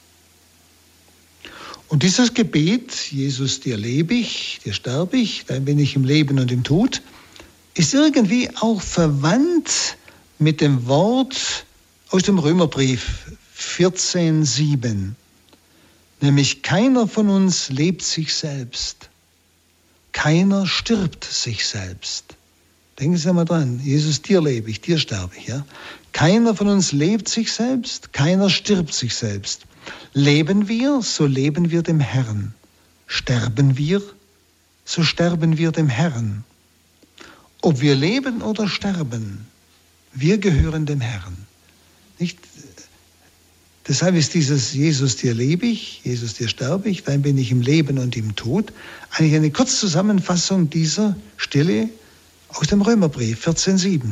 Und dieses Gebet, Jesus, dir lebe ich, dir sterbe ich, dann bin ich im Leben und im Tod, ist irgendwie auch verwandt mit dem Wort aus dem Römerbrief 14,7. Nämlich keiner von uns lebt sich selbst. Keiner stirbt sich selbst. Denken Sie mal dran, Jesus, dir lebe ich, dir sterbe ich. Ja? Keiner von uns lebt sich selbst, keiner stirbt sich selbst. Leben wir, so leben wir dem Herrn. Sterben wir, so sterben wir dem Herrn. Ob wir leben oder sterben, wir gehören dem Herrn. Nicht? Deshalb ist dieses Jesus, dir lebe ich, Jesus, dir sterbe ich, dann bin ich im Leben und im Tod, eigentlich eine Kurzzusammenfassung dieser Stelle aus dem Römerbrief 14,7.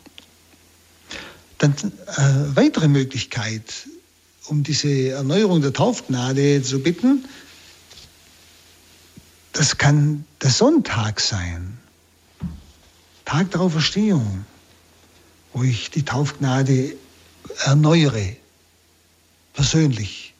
Dann weitere Möglichkeit, um diese Erneuerung der Taufgnade zu bitten, das kann der Sonntag sein, Tag der Auferstehung, wo ich die Taufgnade erneuere, persönlich.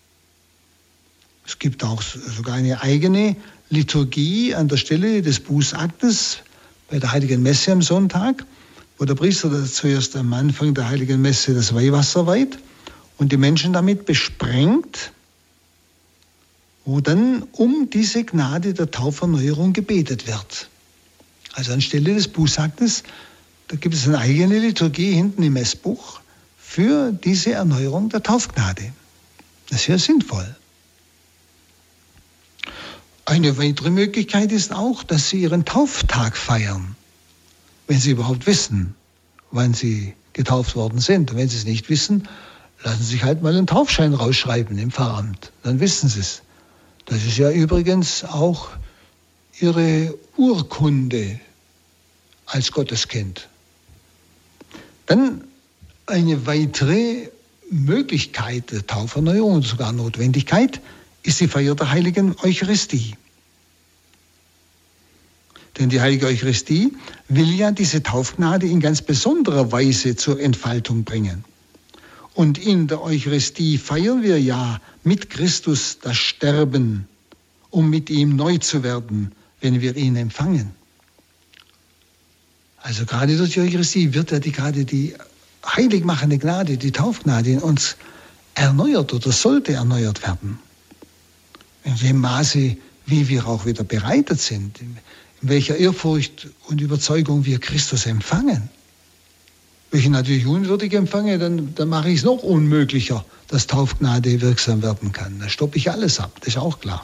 Es gibt auch sogar eine eigene Liturgie an der Stelle des Bußaktes bei der Heiligen Messe am Sonntag, wo der Priester zuerst am Anfang der Heiligen Messe das Weihwasser weiht und die Menschen damit besprengt, wo dann um diese Gnade der Tauferneuerung gebetet wird. Also anstelle des Bußaktes, da gibt es eine eigene Liturgie hinten im Messbuch für diese Erneuerung der Taufgnade. Das ist sehr sinnvoll. Eine weitere Möglichkeit ist auch, dass Sie Ihren Tauftag feiern, wenn Sie überhaupt wissen, wann Sie getauft worden sind. Und wenn Sie es nicht wissen, lassen Sie sich halt mal einen Taufschein rausschreiben im Pfarramt. Dann wissen Sie es. Das ist ja übrigens auch Ihre Urkunde als Gotteskind. Dann eine weitere Möglichkeit der Tauferneuerung und sogar Notwendigkeit ist die Feier der Heiligen Eucharistie. Denn die Heilige Eucharistie will ja diese Taufgnade in ganz besonderer Weise zur Entfaltung bringen. Und in der Eucharistie feiern wir ja mit Christus das Sterben, um mit ihm neu zu werden, wenn wir ihn empfangen. Also gerade durch die Eucharistie wird ja gerade die heiligmachende Gnade, die Taufgnade in uns erneuert oder sollte erneuert werden. In dem Maße, wie wir auch wieder bereitet sind, in welcher Ehrfurcht und Überzeugung wir Christus empfangen. Wenn ich ihn natürlich unwürdig empfange, dann mache ich es noch unmöglicher, dass Taufgnade wirksam werden kann. Dann stoppe ich alles ab, das ist auch klar.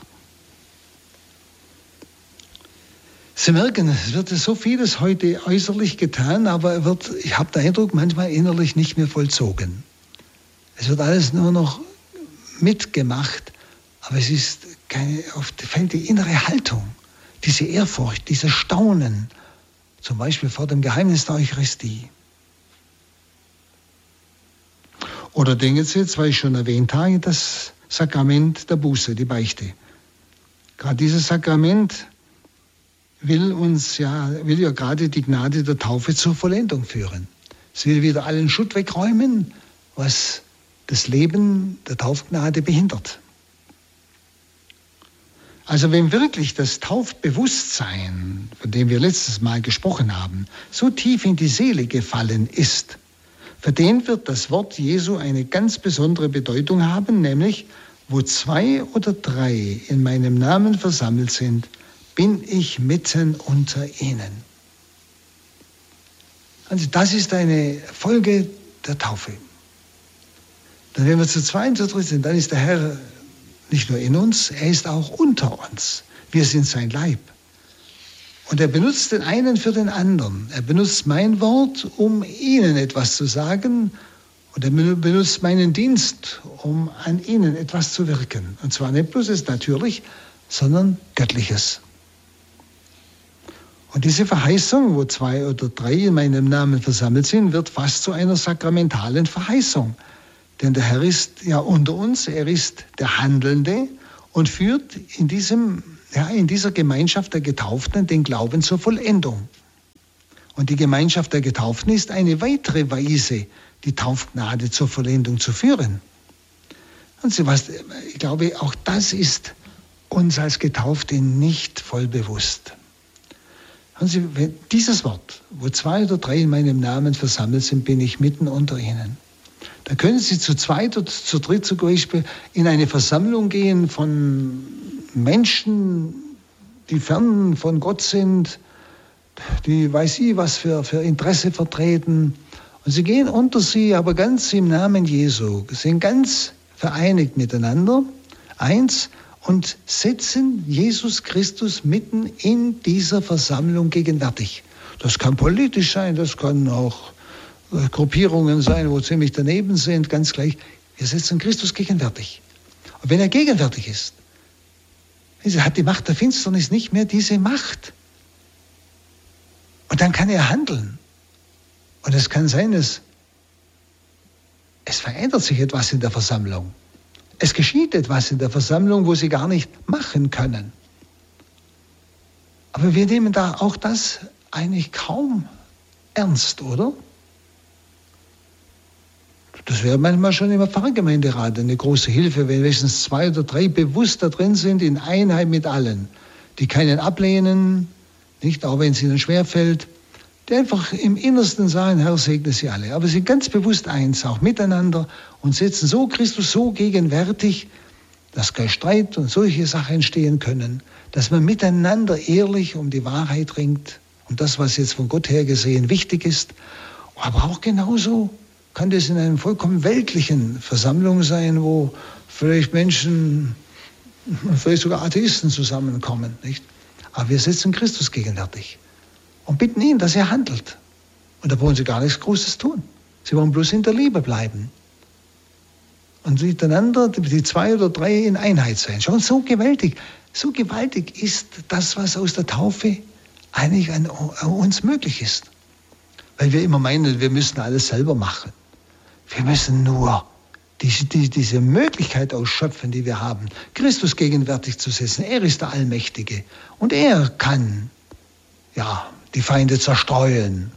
Sie merken, es wird so vieles heute äußerlich getan, aber ich habe den Eindruck, manchmal innerlich nicht mehr vollzogen. Es wird alles nur noch mitgemacht, aber es ist fehlt die innere Haltung, diese Ehrfurcht, dieses Staunen, zum Beispiel vor dem Geheimnis der Eucharistie. Oder denken Sie jetzt, weil ich schon erwähnt habe, das Sakrament der Buße, die Beichte. Gerade dieses Sakrament will ja gerade die Gnade der Taufe zur Vollendung führen. Es will wieder allen Schutt wegräumen, was das Leben der Taufgnade behindert. Also wenn wirklich das Taufbewusstsein, von dem wir letztes Mal gesprochen haben, so tief in die Seele gefallen ist, für den wird das Wort Jesu eine ganz besondere Bedeutung haben, nämlich, wo 2 oder 3 in meinem Namen versammelt sind, bin ich mitten unter ihnen. Also das ist eine Folge der Taufe. Dann, wenn wir zu 2 und zu 3 sind, dann ist der Herr nicht nur in uns, er ist auch unter uns. Wir sind sein Leib. Und er benutzt den einen für den anderen. Er benutzt mein Wort, um ihnen etwas zu sagen. Und er benutzt meinen Dienst, um an ihnen etwas zu wirken. Und zwar nicht bloß das natürlich, sondern Göttliches. Und diese Verheißung, wo 2 oder 3 in meinem Namen versammelt sind, wird fast zu einer sakramentalen Verheißung. Denn der Herr ist ja unter uns, er ist der Handelnde und führt in dieser Gemeinschaft der Getauften den Glauben zur Vollendung. Und die Gemeinschaft der Getauften ist eine weitere Weise die Taufgnade zur Vollendung zu führen. Und Sie was, ich glaube, auch das ist uns als Getaufte nicht voll bewusst. Hören Sie, dieses Wort, wo 2 oder 3 in meinem Namen versammelt sind, bin ich mitten unter ihnen. Da können Sie zu 2 oder zu 3 zum Beispiel in eine Versammlung gehen von Menschen, die fern von Gott sind, die weiß ich was für Interesse vertreten. Und sie gehen unter sie, aber ganz im Namen Jesu, sind ganz vereinigt miteinander, eins, und setzen Jesus Christus mitten in dieser Versammlung gegenwärtig. Das kann politisch sein, das kann auch Gruppierungen sein, wo ziemlich daneben sind, ganz gleich. Wir setzen Christus gegenwärtig. Und wenn er gegenwärtig ist, hat die Macht der Finsternis nicht mehr diese Macht. Und dann kann er handeln. Und es kann sein, es verändert sich etwas in der Versammlung. Es geschieht etwas in der Versammlung, wo sie gar nicht machen können. Aber wir nehmen da auch das eigentlich kaum ernst, oder? Das wäre manchmal schon im Pfarrgemeinderat eine große Hilfe, wenn wenigstens 2 oder 3 bewusst da drin sind, in Einheit mit allen, die keinen ablehnen, nicht, auch wenn es ihnen schwerfällt, die einfach im Innersten sagen, Herr, segne sie alle. Aber sie sind ganz bewusst eins, auch miteinander, und setzen so Christus so gegenwärtig, dass kein Streit und solche Sachen entstehen können, dass man miteinander ehrlich um die Wahrheit ringt, um das, was jetzt von Gott her gesehen wichtig ist. Aber auch genauso kann das in einer vollkommen weltlichen Versammlung sein, wo vielleicht Menschen, vielleicht sogar Atheisten zusammenkommen, nicht? Aber wir setzen Christus gegenwärtig und bitten ihn, dass er handelt. Und da wollen sie gar nichts Großes tun. Sie wollen bloß in der Liebe bleiben. Und miteinander, die 2 oder 3 in Einheit sein. Schon so gewaltig ist das, was aus der Taufe eigentlich an uns möglich ist. Weil wir immer meinen, wir müssen alles selber machen. Wir müssen nur diese Möglichkeit ausschöpfen, die wir haben, Christus gegenwärtig zu setzen. Er ist der Allmächtige. Und er kann die Feinde zerstreuen,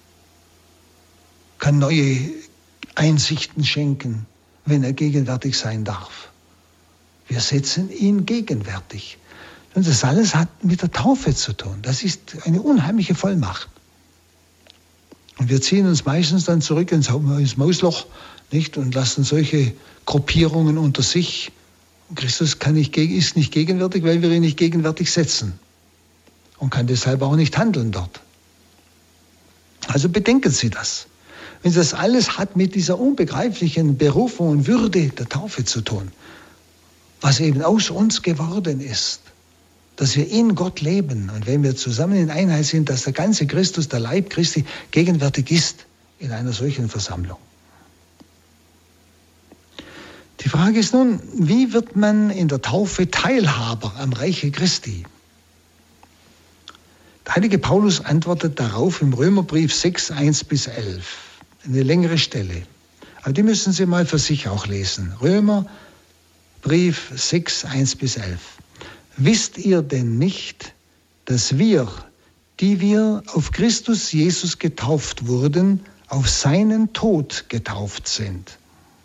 kann neue Einsichten schenken, wenn er gegenwärtig sein darf. Wir setzen ihn gegenwärtig. Und das alles hat mit der Taufe zu tun. Das ist eine unheimliche Vollmacht. Und wir ziehen uns meistens dann zurück ins Mausloch, nicht, und lassen solche Gruppierungen unter sich. Und Christus ist nicht gegenwärtig, weil wir ihn nicht gegenwärtig setzen. Und kann deshalb auch nicht handeln dort. Also bedenken Sie das. Wenn das alles hat mit dieser unbegreiflichen Berufung und Würde der Taufe zu tun, was eben aus uns geworden ist, dass wir in Gott leben und wenn wir zusammen in Einheit sind, dass der ganze Christus, der Leib Christi, gegenwärtig ist in einer solchen Versammlung. Die Frage ist nun, wie wird man in der Taufe Teilhaber am Reiche Christi? Der heilige Paulus antwortet darauf im Römerbrief 6, 1-11. Eine längere Stelle. Aber die müssen Sie mal für sich auch lesen. Römerbrief 6, 1-11. Wisst ihr denn nicht, dass wir, die wir auf Christus Jesus getauft wurden, auf seinen Tod getauft sind?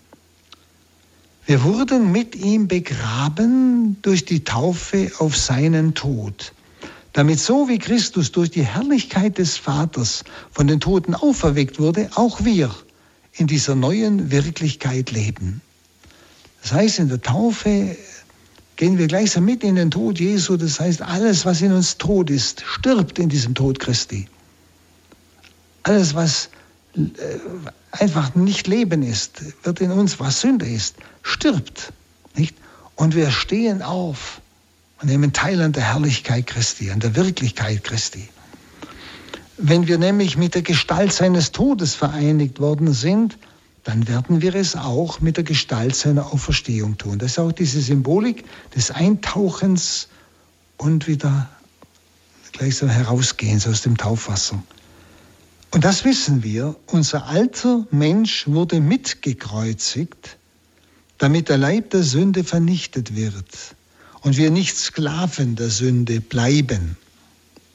Wir wurden mit ihm begraben durch die Taufe auf seinen Tod, damit so wie Christus durch die Herrlichkeit des Vaters von den Toten auferweckt wurde, auch wir in dieser neuen Wirklichkeit leben. Das heißt, in der Taufe gehen wir gleichsam mit in den Tod Jesu. Das heißt, alles, was in uns tot ist, stirbt in diesem Tod Christi. Alles, was einfach nicht Leben ist, wird in uns, was Sünde ist, stirbt. Nicht? Und wir stehen auf und nehmen teil an der Herrlichkeit Christi, an der Wirklichkeit Christi. Wenn wir nämlich mit der Gestalt seines Todes vereinigt worden sind, dann werden wir es auch mit der Gestalt seiner Auferstehung tun. Das ist auch diese Symbolik des Eintauchens und wieder gleichsam Herausgehens aus dem Taufwasser. Und das wissen wir, unser alter Mensch wurde mitgekreuzigt, damit der Leib der Sünde vernichtet wird und wir nicht Sklaven der Sünde bleiben.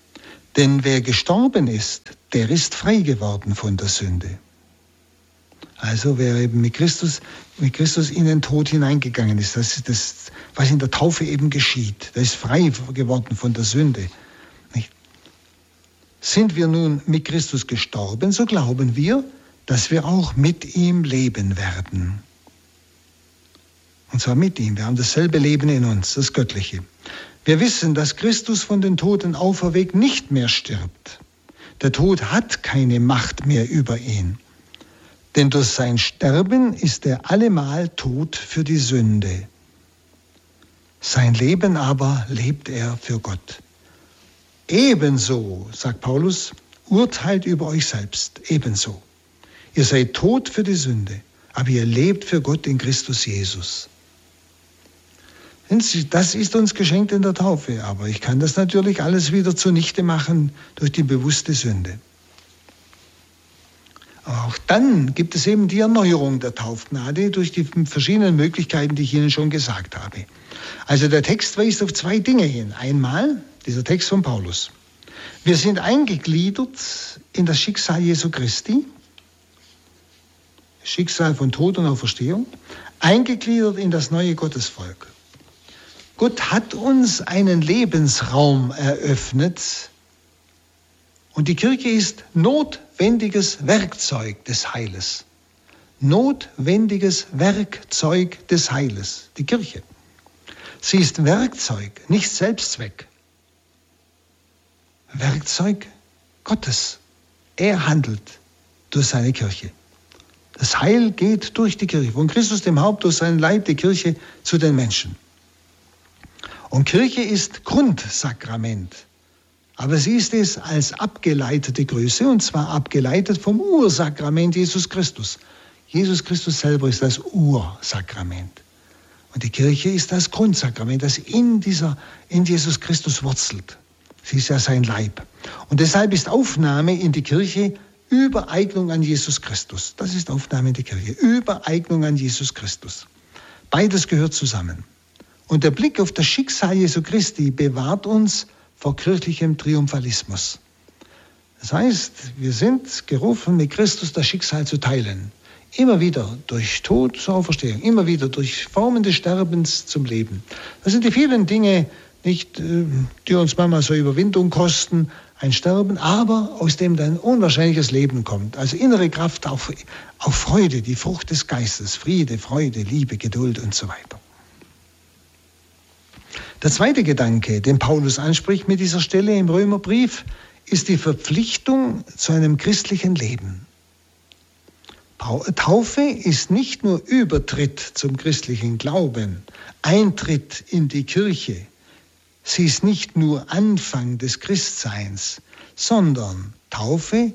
Denn wer gestorben ist, der ist frei geworden von der Sünde. Also wer eben mit Christus in den Tod hineingegangen ist, das ist das, was in der Taufe eben geschieht. Der ist frei geworden von der Sünde. Nicht? Sind wir nun mit Christus gestorben, so glauben wir, dass wir auch mit ihm leben werden. Und zwar mit ihm. Wir haben dasselbe Leben in uns, das Göttliche. Wir wissen, dass Christus von den Toten auferweckt nicht mehr stirbt. Der Tod hat keine Macht mehr über ihn. Denn durch sein Sterben ist er allemal tot für die Sünde. Sein Leben aber lebt er für Gott. Ebenso, sagt Paulus, urteilt über euch selbst, ebenso. Ihr seid tot für die Sünde, aber ihr lebt für Gott in Christus Jesus. Das ist uns geschenkt in der Taufe, aber ich kann das natürlich alles wieder zunichte machen durch die bewusste Sünde. Aber auch dann gibt es eben die Erneuerung der Taufgnade durch die verschiedenen Möglichkeiten, die ich Ihnen schon gesagt habe. Also der Text weist auf zwei Dinge hin. Einmal dieser Text von Paulus. Wir sind eingegliedert in das Schicksal Jesu Christi, Schicksal von Tod und Auferstehung, eingegliedert in das neue Gottesvolk. Gott hat uns einen Lebensraum eröffnet und die Kirche ist notwendiges Werkzeug des Heiles. Notwendiges Werkzeug des Heiles, die Kirche. Sie ist Werkzeug, nicht Selbstzweck. Werkzeug Gottes. Er handelt durch seine Kirche. Das Heil geht durch die Kirche, von Christus dem Haupt durch seinen Leib, die Kirche zu den Menschen. Und Kirche ist Grundsakrament. Aber sie ist es als abgeleitete Größe, und zwar abgeleitet vom Ursakrament Jesus Christus. Jesus Christus selber ist das Ursakrament. Und die Kirche ist das Grundsakrament, das in Jesus Christus wurzelt. Sie ist ja sein Leib. Und deshalb ist Aufnahme in die Kirche Übereignung an Jesus Christus. Das ist Aufnahme in die Kirche. Übereignung an Jesus Christus. Beides gehört zusammen. Und der Blick auf das Schicksal Jesu Christi bewahrt uns vor kirchlichem Triumphalismus. Das heißt, wir sind gerufen, mit Christus das Schicksal zu teilen. Immer wieder durch Tod zur Auferstehung, immer wieder durch Formen des Sterbens zum Leben. Das sind die vielen Dinge, nicht, die uns manchmal so Überwindung kosten, ein Sterben, aber aus dem dann unwahrscheinliches Leben kommt. Also innere Kraft auf Freude, die Frucht des Geistes, Friede, Freude, Liebe, Geduld und so weiter. Der zweite Gedanke, den Paulus anspricht mit dieser Stelle im Römerbrief, ist die Verpflichtung zu einem christlichen Leben. Taufe ist nicht nur Übertritt zum christlichen Glauben, Eintritt in die Kirche. Sie ist nicht nur Anfang des Christseins, sondern Taufe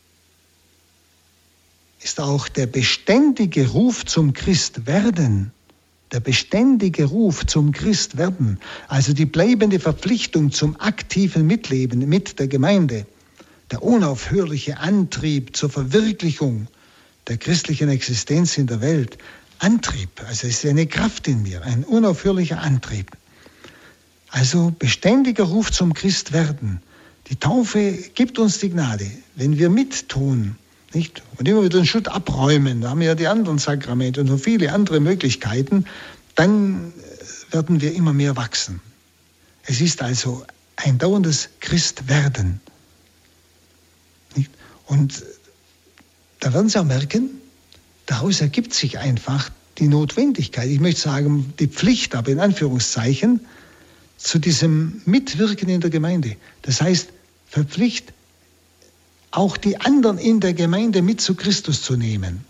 ist auch der beständige Ruf zum Christwerden. Der beständige Ruf zum Christwerden, also die bleibende Verpflichtung zum aktiven Mitleben mit der Gemeinde, der unaufhörliche Antrieb zur Verwirklichung der christlichen Existenz in der Welt. Antrieb, also es ist eine Kraft in mir, ein unaufhörlicher Antrieb. Also beständiger Ruf zum Christwerden. Die Taufe gibt uns die Gnade, wenn wir mittun, nicht? Und immer wieder den Schutt abräumen, da haben wir ja die anderen Sakramente und noch viele andere Möglichkeiten, dann werden wir immer mehr wachsen. Es ist also ein dauerndes Christwerden. Nicht? Und da werden Sie auch merken, daraus ergibt sich einfach die Notwendigkeit, ich möchte sagen, die Pflicht, aber in Anführungszeichen, zu diesem Mitwirken in der Gemeinde. Das heißt, verpflichtet, auch die anderen in der Gemeinde mit zu Christus zu nehmen.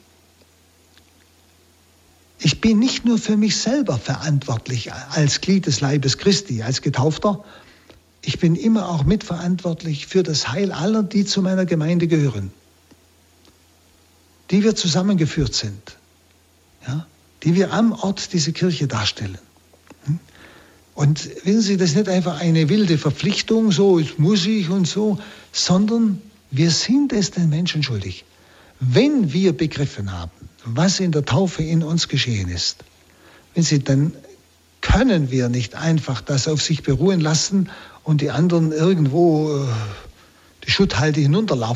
Ich bin nicht nur für mich selber verantwortlich als Glied des Leibes Christi, als Getaufter. Ich bin immer auch mitverantwortlich für das Heil aller, die zu meiner Gemeinde gehören. Die wir zusammengeführt sind. Ja, die wir am Ort dieser Kirche darstellen. Und wissen Sie, das ist nicht einfach eine wilde Verpflichtung, so jetzt muss ich und so, sondern wir sind es den Menschen schuldig. Wenn wir begriffen haben, was in der Taufe in uns geschehen ist, dann können wir nicht einfach das auf sich beruhen lassen und die anderen irgendwo die Schutthalde hinunterlaufen